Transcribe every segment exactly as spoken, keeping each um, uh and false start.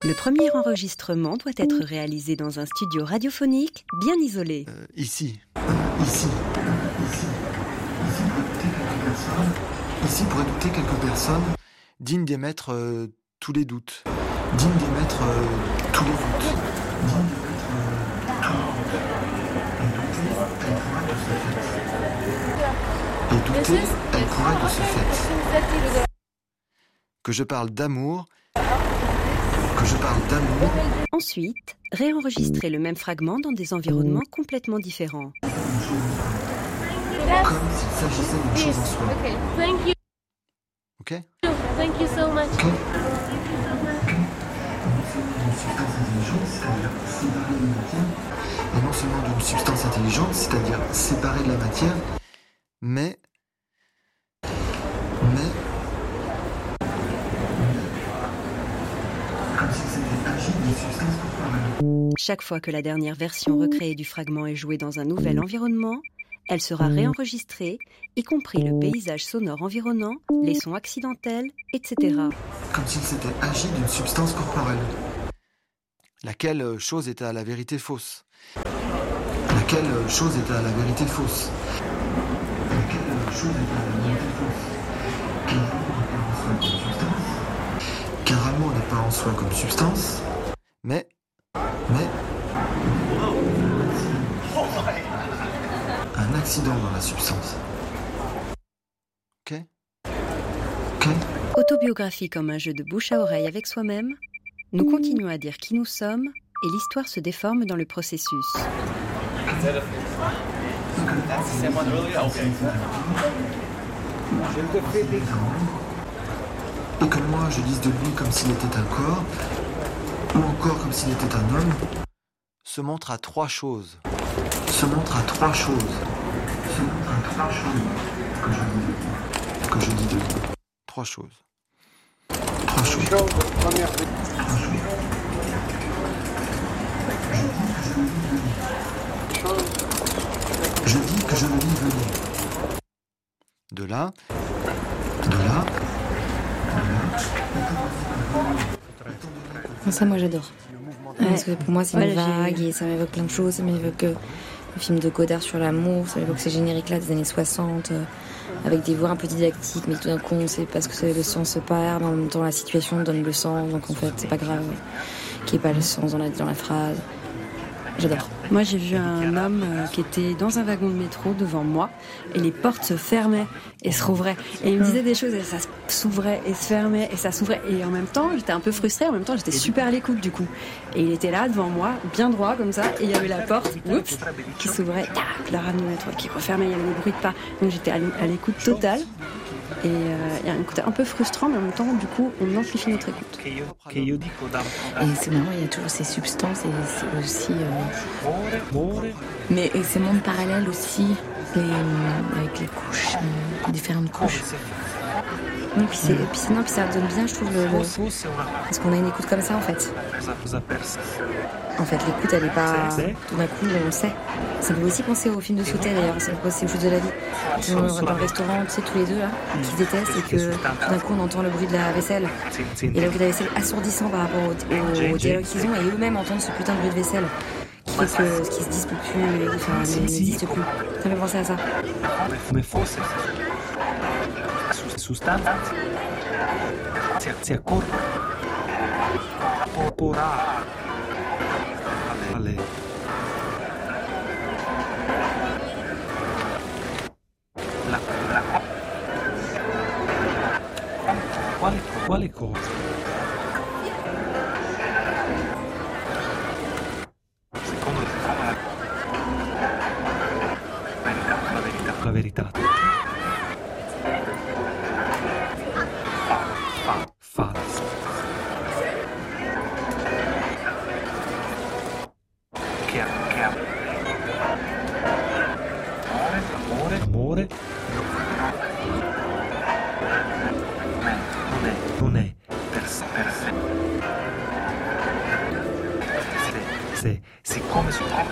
Le premier enregistrement doit être réalisé dans un studio radiophonique bien isolé. Euh, ici. Ici. Ici. Ici pour écouter quelques personnes. Ici pour écouter quelques personnes. Digne d'émettre euh, tous les doutes. Digne d'émettre euh, tous les doutes. Digne d'émettre euh, tous les doutes. Et douter, elle pourrait de ce fait. Que je parle d'amour. Que je parle d'amour. Ensuite, réenregistrer le même fragment dans des environnements complètement différents. Comme s'il s'agissait d'une chose en soi. Okay, thank you. Ok? Thank you so much. Ok? Ok? D'une substance intelligente, c'est-à-dire séparée de la matière, et non seulement d'une substance intelligente, c'est-à-dire séparée de la matière, mais, mais, comme si c'était agi d'une substance corporelle. Chaque fois que la dernière version recréée du fragment est jouée dans un nouvel environnement, elle sera réenregistrée, y compris le paysage sonore environnant, les sons accidentels, et cetera. Comme s'il s'était agi d'une substance corporelle. Laquelle chose était à la vérité fausse. Laquelle chose était à la vérité fausse. Laquelle chose était à la vérité fausse. Car amour n'est pas en soi comme substance. Car amour n'est pas en soi comme substance. Mais, mais, un accident dans la substance. Ok? Ok? Autobiographie comme un jeu de bouche à oreille avec soi-même, nous continuons à dire qui nous sommes et l'histoire se déforme dans le processus. Et que moi je dise de lui comme s'il était un corps, ou encore comme s'il était un homme, se montre à trois choses. Se montre à trois choses. Se montre à trois choses que je dis de lui. Que je dis de lui. Trois choses. Trois choses. Trois choses. Je dis que je le lis venir. De là, de là, Ça, moi, j'adore. Ouais. Parce que pour moi, c'est une ouais, vague et ça m'évoque plein de choses. Ça m'évoque euh, le film de Godard sur l'amour. Ça m'évoque ces génériques-là des années soixante, euh, avec des voix un peu didactiques, mais tout d'un coup, on sait pas ce que c'est, le sens se perd, mais en même temps, la situation donne le sens. Donc, en fait, c'est pas grave qu'il n'y ait pas le sens dans la, dans la phrase. J'adore. Moi, j'ai vu un homme euh, qui était dans un wagon de métro devant moi et les portes se fermaient et se rouvraient. Et il me disait des choses et ça s'ouvrait et se fermait et ça s'ouvrait. Et en même temps, j'étais un peu frustrée, en même temps, j'étais super à l'écoute du coup. Et il était là devant moi, bien droit comme ça, et il y avait la porte, oups, qui s'ouvrait, tac, la rame de métro qui refermait, il y avait des bruits de pas. Donc j'étais à l'écoute totale. Et euh, il y a un côté un peu frustrant, mais en même temps, du coup, on amplifie notre écoute. Et c'est marrant, il y a toujours ces substances et c'est aussi... Euh... Mais et ces mondes parallèles aussi, les, avec les couches, euh, différentes couches. Non, puis, c'est, puis, non, puis ça donne bien, je trouve, le, le... parce qu'on a une écoute comme ça, en fait. En fait, l'écoute, elle est pas... Tout d'un coup, on le sait. Ça me fait aussi penser au film de Sauter, d'ailleurs. Ça me fait penser au Fou de la vie. Dans, dans le restaurant, tu sais, tous les deux, là, qui se détestent, et que tout d'un coup, on entend le bruit de la vaisselle. Et le bruit de la vaisselle assourdissant par rapport au, au, au dialogue qu'ils ont, et eux-mêmes entendent ce putain de bruit de vaisselle. Qui fait que ce qui se dispute plus, enfin, n'existe plus. Ça me fait penser à ça. Sostanza si accorre corporale la quale quale cosa secondo la verità la verità non è per sé, per sé. Se, siccome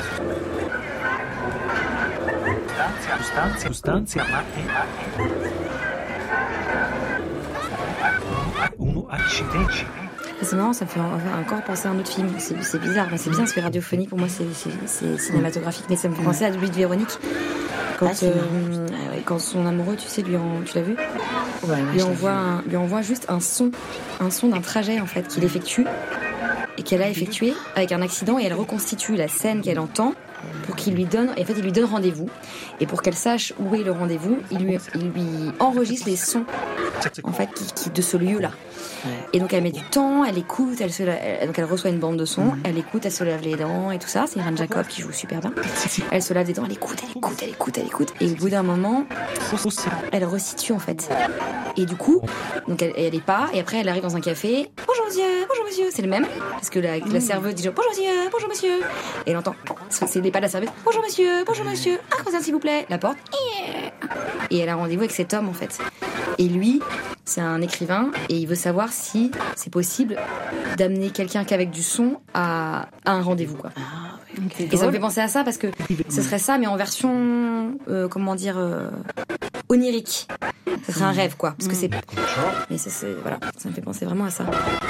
sostanzia, sostanzia, sostanzia, ma è uno accidente. C'est marrant, ça me fait encore penser à un autre film. C'est, c'est bizarre, c'est bien parce que radiophonique pour moi c'est, c'est, c'est cinématographique, mais ça me fait penser à Louis de Véronique. Quand, ah, euh, quand son amoureux, tu sais, lui en, tu l'as vu ouais, lui, envoie un, lui envoie juste un son, un son d'un trajet en fait qu'il effectue et qu'elle a effectué avec un accident et elle reconstitue la scène qu'elle entend pour qu'il lui donne, et en fait il lui donne rendez-vous et pour qu'elle sache où est le rendez-vous, il lui, il lui enregistre les sons en fait qui, qui, de ce lieu-là. Et donc elle met du temps, elle écoute, elle se, elle, donc elle reçoit une bande de son, elle écoute, elle se lave les dents et tout ça. C'est Irene Jacob qui joue super bien. Elle se lave les dents, elle écoute, elle écoute, elle écoute, elle écoute. Et au bout d'un moment, elle resitue en fait. Et du coup, donc elle, elle est pas. Et après elle arrive dans un café. Bonjour monsieur, bonjour monsieur. C'est le même parce que la, la serveuse dit bonjour monsieur, bonjour monsieur. Et elle entend. C'est n'est pas la serveuse. Bonjour monsieur, bonjour monsieur. Un croissant s'il vous plaît. La porte. Et elle a rendez-vous avec cet homme en fait. Et lui, c'est un écrivain et il veut savoir si c'est possible d'amener quelqu'un qu'avec du son à, à un rendez-vous quoi. Ah, okay. Et ça me fait penser à ça parce que ce serait ça mais en version euh, comment dire euh, onirique. Ce serait un rêve quoi parce que c'est mais c'est, c'est voilà, ça me fait penser vraiment à ça.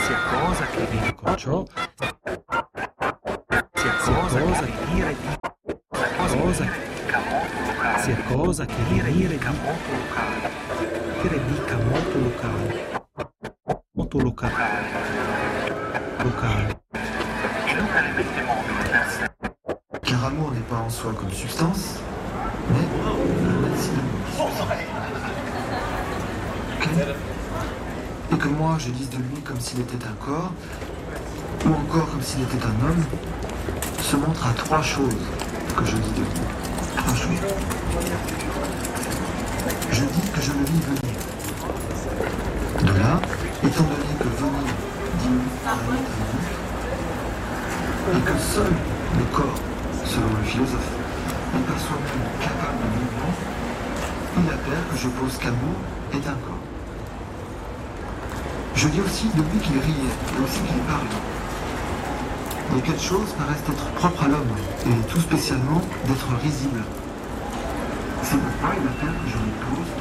Sia cosa che dire che dica molto locale, molto locale, locale. Car amour n'est pas en soi comme substance, mais un accident. Et que moi je dise de lui comme s'il était un corps, ou encore comme s'il était un homme, se montre à trois choses que je dis de lui. Trois choses. Je dis que je le vis venir. De là, étant donné que venir dit aller à et que seul le corps, selon le philosophe, n'est pas soi-même capable de mouvement, il appelle que je pose qu'amour est un corps. Je dis aussi de lui qu'il riait et aussi qu'il parlait. Lesquelles choses paraissent être propres à l'homme, et tout spécialement d'être risibles. C'est pourquoi il appelle que je lui pose